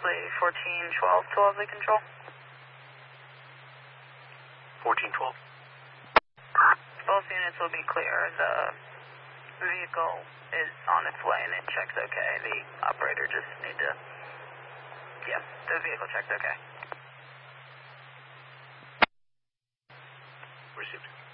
actually 1412 to lovely control. 1412. Both units will be clear. The vehicle is on its way and it checks okay. The operator just need to, yeah, the vehicle checks okay. Received.